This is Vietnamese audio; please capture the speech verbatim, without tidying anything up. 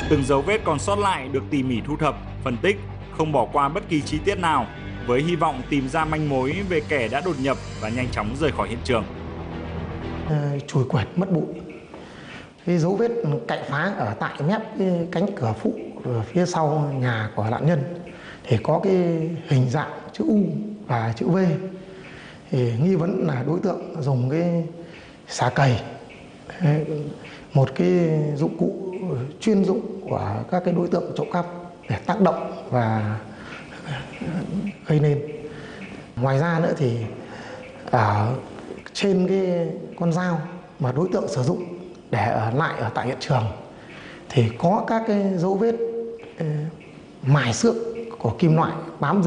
Từng dấu vết còn sót lại được tỉ mỉ thu thập, phân tích, không bỏ qua bất kỳ chi tiết nào, với hy vọng tìm ra manh mối về kẻ đã đột nhập và nhanh chóng rời khỏi hiện trường. Chùi quẹt mất bụi, cái dấu vết cạy phá ở tại mép cái cánh cửa phụ ở phía sau nhà của nạn nhân thì có cái hình dạng chữ U và chữ V, thì nghi vấn là đối tượng dùng cái xà cầy, một cái dụng cụ chuyên dụng của các cái đối tượng trộm cắp để tác động và gây nên. Ngoài ra nữa thì ở trên cái con dao mà đối tượng sử dụng để ở lại ở tại hiện trường thì có các cái dấu vết mài xước của kim loại bám dính